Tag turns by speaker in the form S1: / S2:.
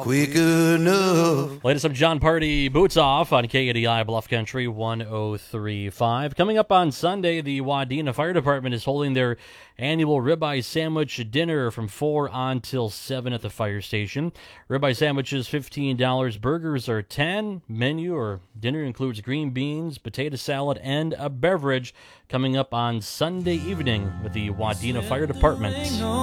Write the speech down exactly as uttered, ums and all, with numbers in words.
S1: quick enough.
S2: Latest of John Party Boots Off on K A D I Bluff Country one oh three point five. Coming up on Sunday, the Wadena Fire Department is holding their annual ribeye sandwich dinner from four on till seven at the fire station. Ribeye sandwiches fifteen dollars, burgers are ten dollars. Menu or dinner includes green beans, potato salad, and a beverage. Coming up on Sunday evening with the Wadena Fire Department.